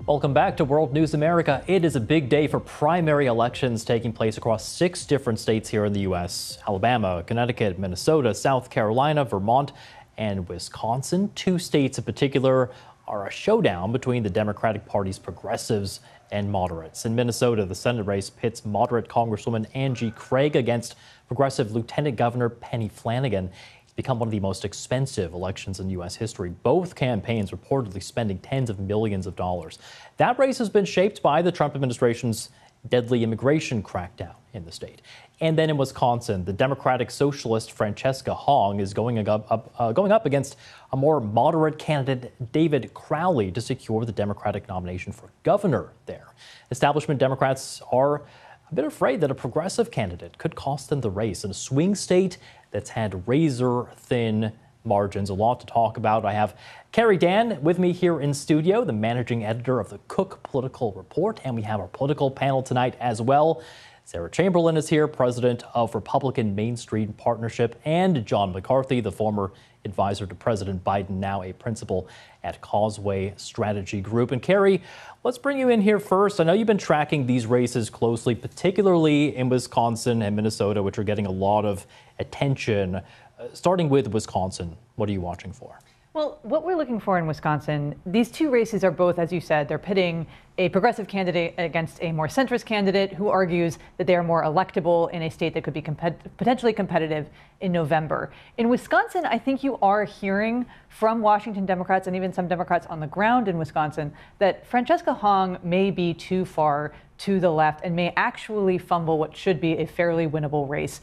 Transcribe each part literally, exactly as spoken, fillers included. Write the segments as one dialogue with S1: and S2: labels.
S1: Welcome back to World News America. It is a big day for primary elections taking place across six different states here in the U S Alabama, Connecticut, Minnesota, South Carolina, Vermont, and Wisconsin. Two states in particular are a showdown between the Democratic Party's progressives and moderates. In Minnesota, the Senate race pits moderate Congresswoman Angie Craig against progressive Lieutenant Governor Penny Flanagan. It's become one of the most expensive elections in U S history. Both campaigns reportedly spending tens of millions of dollars. That race has been shaped by the Trump administration's deadly immigration crackdown in the state. And then in Wisconsin, the Democratic Socialist Francesca Hong is going up, up, uh, going up against a more moderate candidate, David Crowley, to secure the Democratic nomination for governor there. Establishment Democrats are a bit afraid that a progressive candidate could cost them the race in a swing state that's had razor-thin margins. A lot to talk about. I have Carrie Dan with me here in studio, the managing editor of the Cook Political Report, and we have our political panel tonight as well. Sarah Chamberlain is here, president of Republican Main Street Partnership, and John McCarthy, the former advisor to President Biden, now a principal at Causeway Strategy Group. And Carrie, let's bring you in here first. I know you've been tracking these races closely, particularly in Wisconsin and Minnesota, which are getting a lot of attention. Uh, starting with Wisconsin, what are you watching for?
S2: Well, what we're looking for in Wisconsin, these two races are both, as you said, they're pitting a progressive candidate against a more centrist candidate who argues that they are more electable in a state that could be compet- potentially competitive in November. In Wisconsin, I think you are hearing from Washington Democrats and even some Democrats on the ground in Wisconsin that Francesca Hong may be too far to the left and may actually fumble what should be a fairly winnable race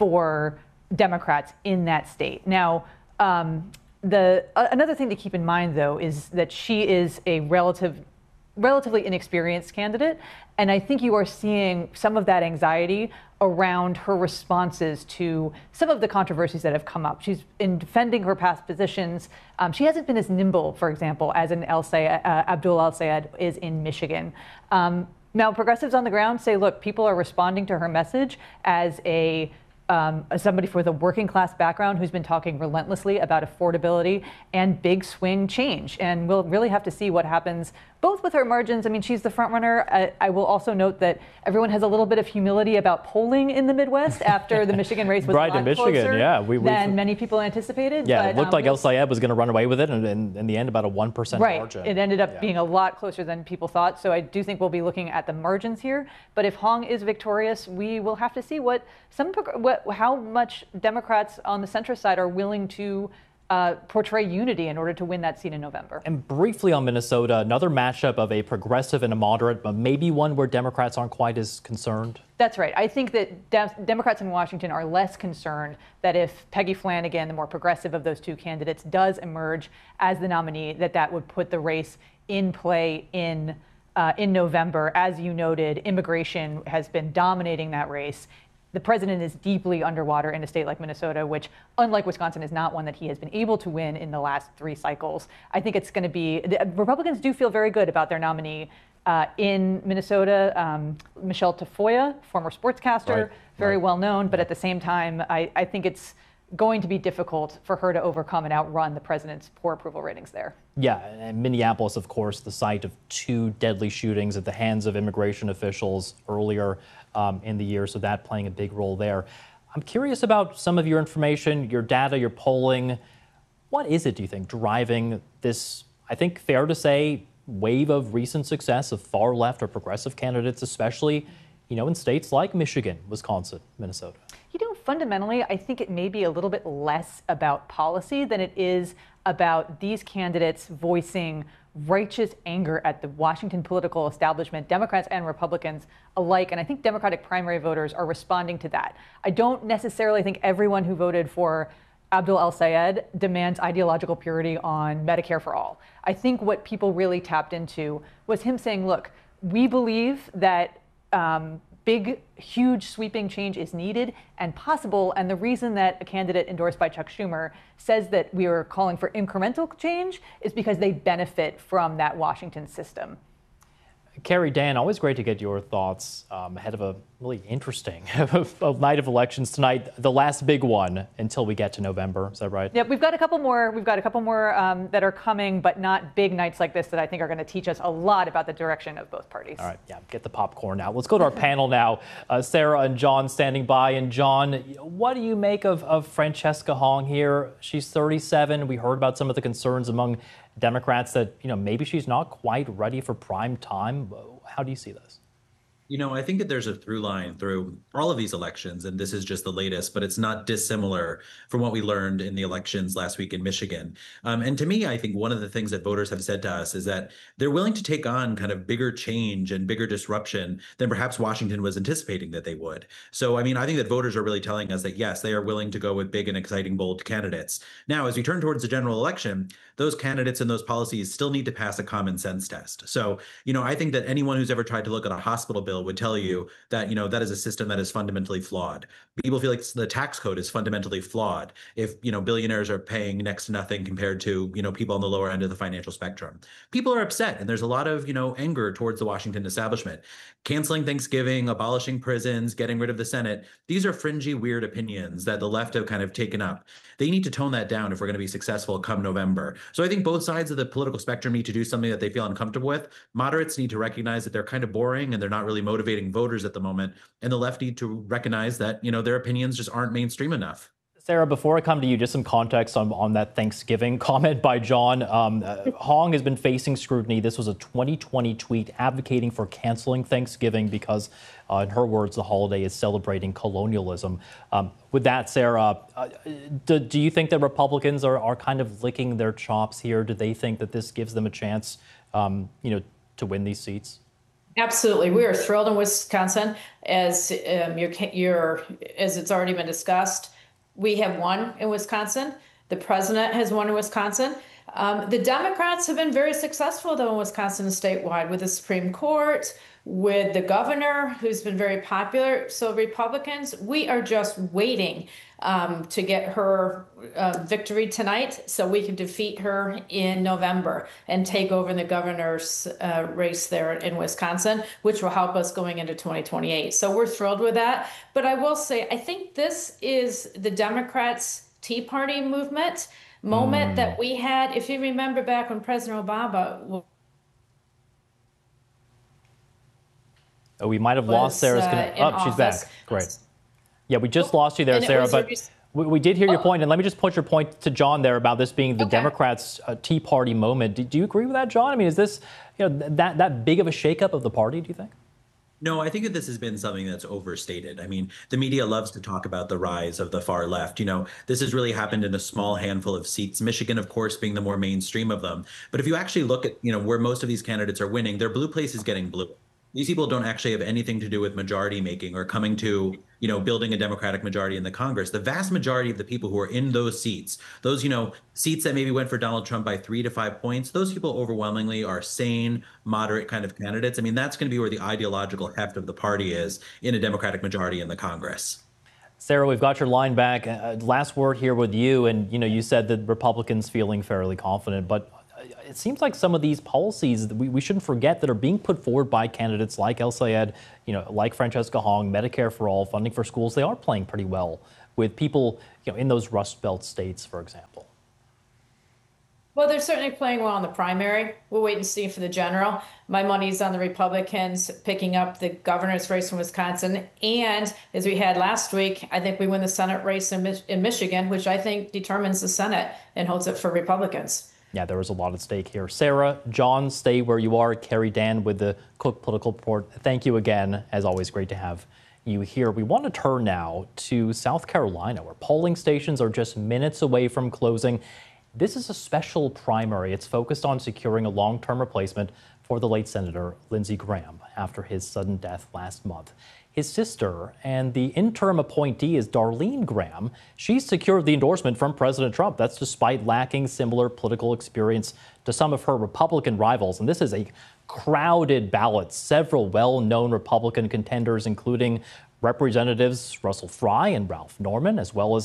S2: for Democrats in that state. Now, um, The uh, another thing to keep in mind, though, is that she is a relative, relatively inexperienced candidate, and I think you are seeing some of that anxiety around her responses to some of the controversies that have come up. She's in defending her past positions. Um, she hasn't been as nimble, for example, as an El Sayed, uh, Abdul El-Sayed is in Michigan. Um, now, progressives on the ground say, look, people are responding to her message as a Um, as somebody with a working class background who's been talking relentlessly about affordability and big swing change. And we'll really have to see what happens both with her margins. I mean, she's the front runner. I, I will also note that everyone has a little bit of humility about polling in the Midwest after the Michigan race was
S1: right,
S2: a lot
S1: in Michigan,
S2: closer
S1: yeah, we,
S2: than many people anticipated.
S1: Yeah,
S2: but,
S1: it looked
S2: um,
S1: like
S2: we'll
S1: El-Sayed was going to run away with it, and in the end, about a one percent
S2: right.
S1: margin.
S2: It ended up
S1: yeah.
S2: being a lot closer than people thought. So I do think we'll be looking at the margins here. But if Hong is victorious, we will have to see what some what, how much Democrats on the centrist side are willing to uh, portray unity in order to win that seat in November.
S1: And briefly on Minnesota, another matchup of a progressive and a moderate, but maybe one where Democrats aren't quite as concerned.
S2: That's right. I think that de- Democrats in Washington are less concerned that if Peggy Flanagan, the more progressive of those two candidates, does emerge as the nominee, that that would put the race in play in uh, in November. As you noted, immigration has been dominating that race. The president is deeply underwater in a state like Minnesota, which, unlike Wisconsin, is not one that he has been able to win in the last three cycles. I think it's going to be, the Republicans do feel very good about their nominee uh, in Minnesota, um, Michelle Tafoya, former sportscaster,
S1: right,
S2: very
S1: right.
S2: well known, but at the same time, I, I think it's going to be difficult for her to overcome and outrun the president's poor approval ratings there.
S1: Yeah, and Minneapolis, of course, the site of two deadly shootings at the hands of immigration officials earlier um, in the year, so that playing a big role there. I'm curious about some of your information, your data, your polling. What is it, do you think, driving this, I think, fair to say, wave of recent success of far left or progressive candidates, especially, you know, in states like Michigan, Wisconsin, Minnesota?
S2: You know, fundamentally, I think it may be a little bit less about policy than it is about these candidates voicing righteous anger at the Washington political establishment, Democrats and Republicans alike. And I think Democratic primary voters are responding to that. I don't necessarily think everyone who voted for Abdul El-Sayed demands ideological purity on Medicare for all. I think what people really tapped into was him saying, look, we believe that um, big, huge, sweeping change is needed and possible. And the reason that a candidate endorsed by Chuck Schumer says that we are calling for incremental change is because they benefit from that Washington system.
S1: Carrie, Dan, always great to get your thoughts um, ahead of a really interesting night of elections tonight, the last big one until we get to November. Is that right?
S2: Yep, we've got a couple more. We've got a couple more um, that are coming, but not big nights like this that I think are going to teach us a lot about the direction of both parties.
S1: All right, yeah, get the popcorn out. Let's go to our panel now. Uh, Sarah and John standing by. And John, what do you make of, of Francesca Hong here? She's thirty-seven. We heard about some of the concerns among Democrats that, you know, maybe she's not quite ready for prime time. How do you see this?
S3: You know, I think that there's a through line through all of these elections, and this is just the latest, but it's not dissimilar from what we learned in the elections last week in Michigan. Um, and to me, I think one of the things that voters have said to us is that they're willing to take on kind of bigger change and bigger disruption than perhaps Washington was anticipating that they would. So, I mean, I think that voters are really telling us that, yes, they are willing to go with big and exciting, bold candidates. Now, as we turn towards the general election, those candidates and those policies still need to pass a common sense test. So, you know, I think that anyone who's ever tried to look at a hospital bill would tell you that, you know, that is a system that is fundamentally flawed. People feel like the tax code is fundamentally flawed if, you know, billionaires are paying next to nothing compared to, you know, people on the lower end of the financial spectrum. People are upset, and there's a lot of, you know, anger towards the Washington establishment. Canceling Thanksgiving, abolishing prisons, getting rid of the Senate. These are fringy, weird opinions that the left have kind of taken up. They need to tone that down if we're going to be successful come November. So I think both sides of the political spectrum need to do something that they feel uncomfortable with. Moderates need to recognize that they're kind of boring and they're not really motivating voters at the moment. And the left need to recognize that, you know, their opinions just aren't mainstream enough.
S1: Sarah, before I come to you, just some context on, on that Thanksgiving comment by John. Um, uh, Hong has been facing scrutiny. This was a twenty twenty tweet advocating for canceling Thanksgiving because, uh, in her words, the holiday is celebrating colonialism. Um, with that, Sarah, uh, do, do you think that Republicans are, are kind of licking their chops here? Do they think that this gives them a chance, um, you know, to win these seats?
S4: Absolutely. We are thrilled in Wisconsin, as um, you're, you're, as it's already been discussed. We have won in Wisconsin. The president has won in Wisconsin. Um, the Democrats have been very successful, though, in Wisconsin statewide with the Supreme Court, with the governor, who's been very popular. So Republicans, we are just waiting um, to get her uh, victory tonight so we can defeat her in November and take over the governor's uh, race there in Wisconsin, which will help us going into twenty twenty-eight. So we're thrilled with that. But I will say, I think this is the Democrats' Tea Party movement moment mm. that we had. If you remember back when President Obama...
S1: Oh, we might have
S4: was,
S1: lost Sarah's.
S4: Uh,
S1: oh, office. She's back. Great. Yeah, we just oh, lost you there, Sarah. But we, we did hear oh. your point, and let me just put your point to John there about this being the okay. Democrats' uh, Tea Party moment. Do, do you agree with that, John? I mean, is this, you know, that that big of a shakeup of the party? Do you think?
S3: No, I think that this has been something that's overstated. I mean, the media loves to talk about the rise of the far left. You know, this has really happened in a small handful of seats, Michigan, of course, being the more mainstream of them. But if you actually look at, you know, where most of these candidates are winning, their blue place is getting blue. These people don't actually have anything to do with majority making or coming to, you know, building a Democratic majority in the Congress. The vast majority of the people who are in those seats, those, you know, seats that maybe went for Donald Trump by three to five points, those people overwhelmingly are sane, moderate kind of candidates. I mean, that's going to be where the ideological heft of the party is in a Democratic majority in the Congress.
S1: Sarah, we've got your line back. Uh, last word here with you. And, you know, you said that Republicans feeling fairly confident, but it seems like some of these policies that we, we shouldn't forget that are being put forward by candidates like El Sayed, you know, like Francesca Hong, Medicare for all, funding for schools, they are playing pretty well with people, you know, in those Rust Belt states, for example.
S4: Well, they're certainly playing well in the primary. We'll wait and see for the general. My money's on the Republicans picking up the governor's race in Wisconsin. And as we had last week, I think we win the Senate race in, Mich- in Michigan, which I think determines the Senate and holds it for Republicans.
S1: Yeah, there is a lot at stake here. Sarah, John, stay where you are. Carrie, Dan with the Cook Political Report. Thank you again. As always, great to have you here. We want to turn now to South Carolina, where polling stations are just minutes away from closing. This is a special primary. It's focused on securing a long-term replacement for the late Senator Lindsey Graham after his sudden death last month. His sister and the interim appointee is Darlene Graham. She's secured the endorsement from President Trump. That's despite lacking similar political experience to some of her Republican rivals. And this is a crowded ballot. Several well-known Republican contenders, including Representatives Russell Fry and Ralph Norman, as well as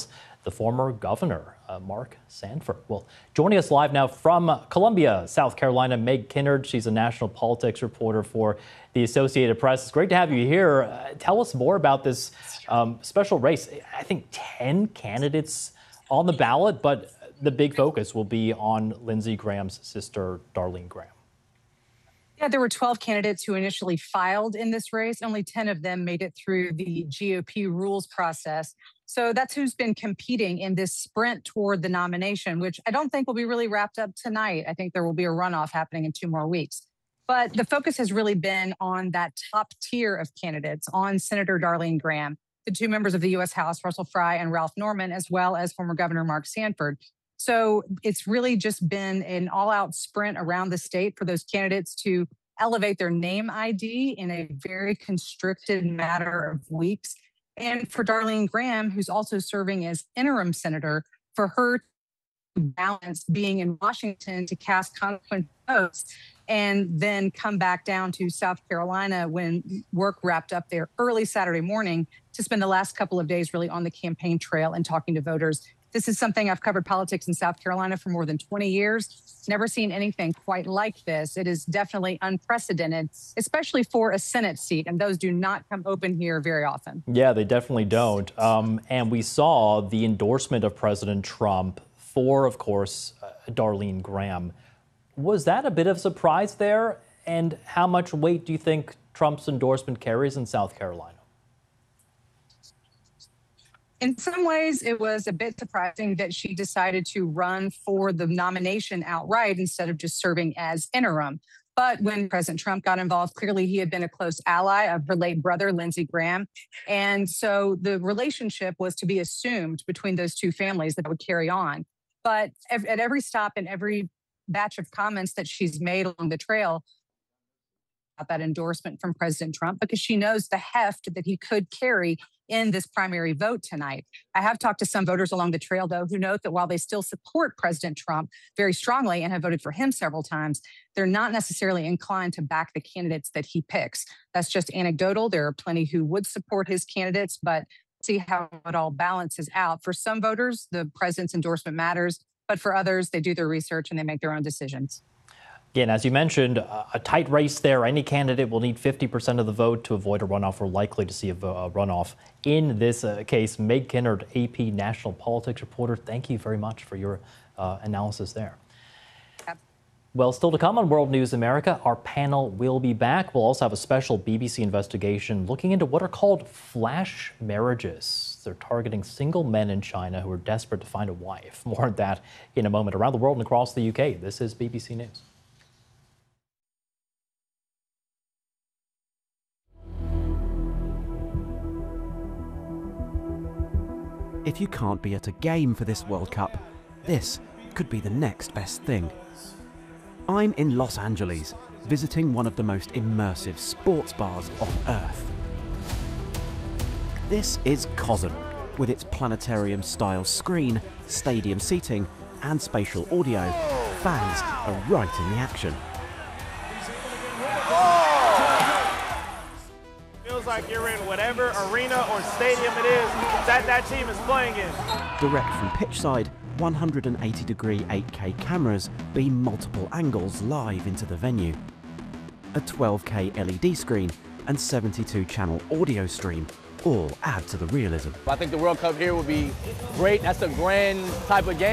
S1: the former governor, uh, Mark Sanford. Well, joining us live now from Columbia, South Carolina, Meg Kinnard. She's a national politics reporter for the Associated Press. It's great to have you here. Uh, tell us more about this um, special race. I think ten candidates on the ballot, but the big focus will be on Lindsey Graham's sister, Darlene Graham.
S5: Yeah, there were twelve candidates who initially filed in this race. Only ten of them made it through the G O P rules process. So that's who's been competing in this sprint toward the nomination, which I don't think will be really wrapped up tonight. I think there will be a runoff happening in two more weeks. But the focus has really been on that top tier of candidates, on Senator Darlene Graham, the two members of the U S House, Russell Fry and Ralph Norman, as well as former Governor Mark Sanford. So it's really just been an all-out sprint around the state for those candidates to elevate their name I D in a very constricted matter of weeks. And for Darlene Graham, who's also serving as interim senator, for her to balance being in Washington to cast consequent votes and then come back down to South Carolina when work wrapped up there early Saturday morning to spend the last couple of days really on the campaign trail and talking to voters. This is something I've covered politics in South Carolina for more than twenty years. Never seen anything quite like this. It is definitely unprecedented, especially for a Senate seat. And those do not come open here very often.
S1: Yeah, they definitely don't. Um, and we saw the endorsement of President Trump for, of course, uh, Darlene Graham. Was that a bit of a surprise there? And how much weight do you think Trump's endorsement carries in South Carolina?
S5: In some ways, it was a bit surprising that she decided to run for the nomination outright instead of just serving as interim. But when President Trump got involved, clearly he had been a close ally of her late brother, Lindsey Graham. And so the relationship was to be assumed between those two families that it would carry on. But at every stop and every batch of comments that she's made along the trail, about that endorsement from President Trump, because she knows the heft that he could carry in this primary vote tonight. I have talked to some voters along the trail, though, who note that while they still support President Trump very strongly and have voted for him several times, they're not necessarily inclined to back the candidates that he picks. That's just anecdotal. There are plenty who would support his candidates, but see how it all balances out. For some voters, the president's endorsement matters, but for others, they do their research and they make their own decisions.
S1: Again, as you mentioned, a tight race there. Any candidate will need fifty percent of the vote to avoid a runoff. We're likely to see a runoff in this uh, case. Meg Kinnard, A P national politics reporter, thank you very much for your uh, analysis there. Yep. Well, still to come on World News America, our panel will be back. We'll also have a special B B C investigation looking into what are called flash marriages. They're targeting single men in China who are desperate to find a wife. More on that in a moment. Around the world and across the U K, this is B B C News.
S6: If you can't be at a game for this World Cup, this could be the next best thing. I'm in Los Angeles, visiting one of the most immersive sports bars on Earth. This is COSM, with its planetarium-style screen, stadium seating, and spatial audio. Fans are right in the action.
S7: Feels like you're in whatever arena or stadium it is that that team is playing in.
S6: Direct from pitchside, one hundred eighty degree eight K cameras beam multiple angles live into the venue. A twelve K L E D screen and seventy-two channel audio stream all add to the realism.
S8: I think the World Cup here will be great. That's a grand type of game.